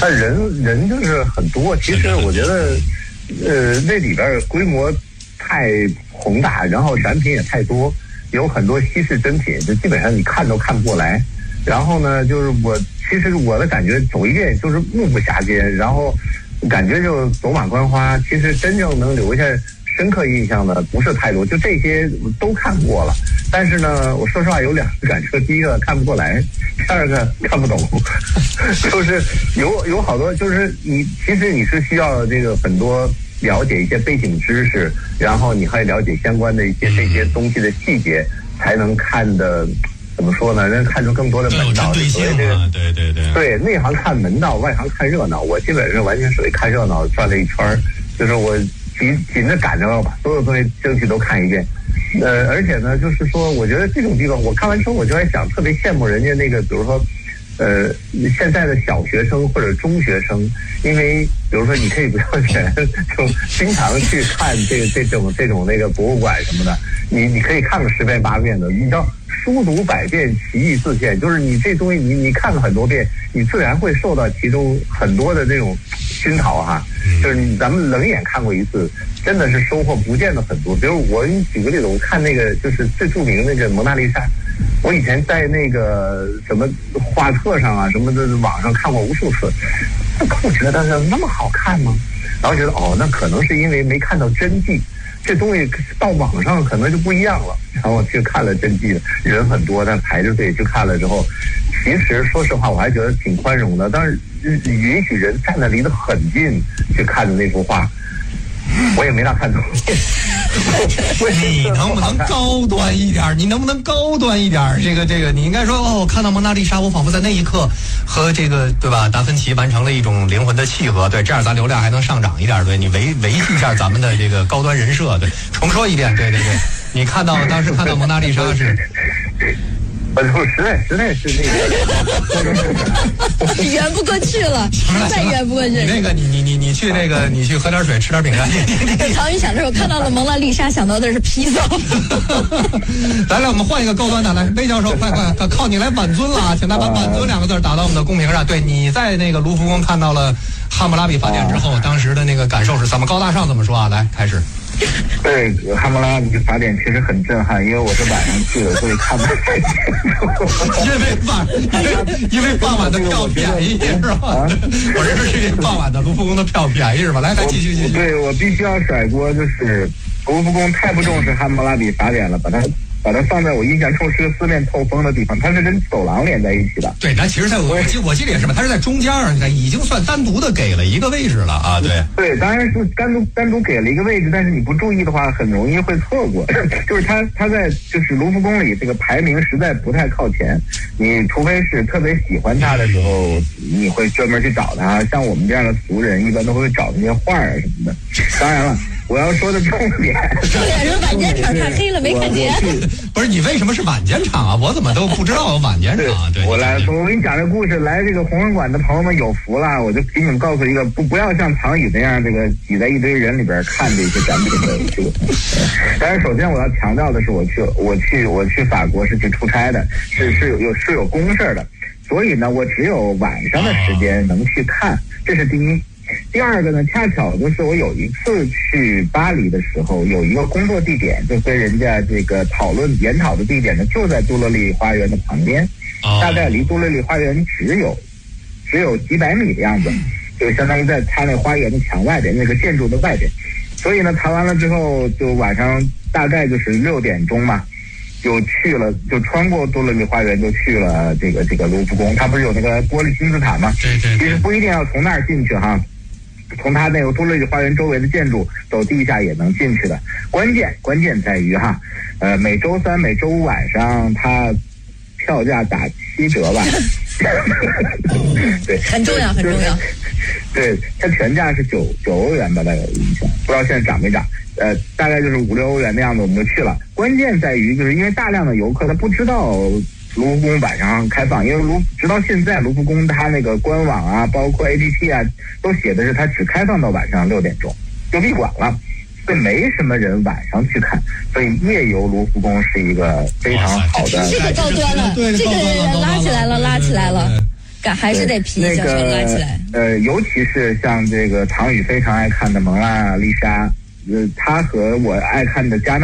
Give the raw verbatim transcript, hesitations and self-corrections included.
他人人就是很多。其实我觉得，呃，那里边规模太宏大，然后展品也太多，有很多稀世珍品，就基本上你看都看不过来。然后呢，就是我其实我的感觉走一遍就是目不暇接，然后感觉就走马观花。其实真正能留下深刻印象的不是太多，就这些都看过了。但是呢，我说实话有两个感受：第一个看不过来，第二个看不懂。就是有有好多，就是你其实你是需要这个很多了解一些背景知识，然后你还了解相关的一些这些东西的细节，才能看的。怎么说呢？能看出更多的门道。 对对对对对。 对，内行看门道，外行看热闹。我基本上完全属于看热闹转了一圈，就是我紧紧着赶着要把所有东西争取都看一遍。呃，而且呢，就是说，我觉得这种地方，我看完之后我就在想，特别羡慕人家那个，比如说，呃，现在的小学生或者中学生，因为比如说你可以不要钱，就经常去看这个这种这种那个博物馆什么的，你你可以看个十遍八遍的，你知道。书读百遍，其义自现，就是你这东西你你看了很多遍，你自然会受到其中很多的这种熏陶哈。就是你咱们冷眼看过一次，真的是收获不见得很多。比如我给你举个例子，我看那个就是最著名的那个蒙娜丽莎，我以前在那个什么画册上啊什么的网上看过无数次，我觉得那么好看吗？然后觉得哦，那可能是因为没看到真迹。这东西到网上可能就不一样了，然后我去看了真迹，人很多，但排着队去看了之后，其实说实话我还觉得挺宽容的，但是允许人站得离得很近去看的那幅画，我也没大看懂。 你能不能高端一点？你能不能高端一点？这个这个，你应该说哦，看到蒙娜丽莎，我仿佛在那一刻和这个对吧，达芬奇完成了一种灵魂的契合。对，这样咱流量还能上涨一点。对，你维维系一下咱们的这个高端人设。对，重说一遍，对对对，你看到当时看到蒙娜丽莎是。 我实在实在是那个圆不过去了，实在圆不过去。 你那个你你你你去那个你去喝点水，吃点饼干。 唐宇想的时候看到了蒙娜丽莎，想到的是披萨。 来来，我们换一个高端的，来，魏教授，快快，靠你来挽尊了啊！请他把“挽尊”两个字打到我们的公屏上。对，你在那个卢浮宫看到了汉谟拉比法典之后，当时的那个感受是怎么高大上？怎么说啊？来，开始。 对，汉谟拉比法典其实很震撼，因为我是晚上去的，所以看不太清楚。 因为傍因为因为傍晚的票便宜是吧？啊、我认为是因为傍晚的卢浮宫的票便宜是吧？来，来继续继续。 对，我必须要甩锅，就是卢浮宫太不重视汉谟拉比法典了，把它。把它放在我印象中是个四面透风的地方，它是跟走廊连在一起的。 对，但其实在我记我记得也是吧，它是在中间儿，已经算单独的给了一个位置了啊。对对，当然是单独单独给了一个位置，但是你不注意的话，很容易会错过。就是它它在就是卢浮宫里这个排名实在不太靠前，你除非是特别喜欢它的时候，你会专门去找它。像我们这样的俗人，一般都会找那些画啊什么的。当然了。我要说的重点， 重点是晚间场太黑了没看见。 不是你为什么是晚间场啊？我怎么都不知道有晚间场啊？对， 我来，我给你讲这故事。来这个红文馆的朋友们有福了，我就给你们告诉一个，不不要像唐宇那样这个挤在一堆人里边看这些展品的这个。但是首先我要强调的是，我去我去我去法国是去出差的，是是有有是有公事的，所以呢，我只有晚上的时间能去看，这是第一。第二个呢，恰巧就是我有一次去巴黎的时候，有一个工作地点，就跟人家这个讨论研讨的地点呢，就在杜乐丽花园的旁边，大概离杜乐丽花园只有只有几百米的样子，就相当于在它那花园的墙外边，那个建筑的外边。所以呢，谈完了之后，就晚上大概就是六点钟嘛，就去了，就穿过杜乐丽花园，就去了这个这个卢浮宫。它不是有那个玻璃金字塔吗？ 对对。 其实不一定要从那儿进去哈。从它那个杜乐丽花园周围的建筑走地下也能进去的，关键关键在于哈，呃，每周三、每周五晚上它票价打七折吧，对， 很重要，很重要。 对，它全价是九九欧元吧，大概有印象，不知道现在涨没涨。呃，大概就是五六欧元的样子，我们就去了。关键在于，就是因为大量的游客他不知道卢浮宫晚上开放，因为卢直到现在卢浮宫它那个官网啊，包括 A P P 啊，都写的是它只开放到晚上六点钟就闭馆了，所以没什么人晚上去看，所以夜游卢浮宫是一个非常好的。 这个高端了，这个拉起来了，拉起来了。 赶还是得皮一下全拉起来。 呃，尤其是像这个唐宇非常爱看的蒙娜丽莎，呃，她和我爱看的加纳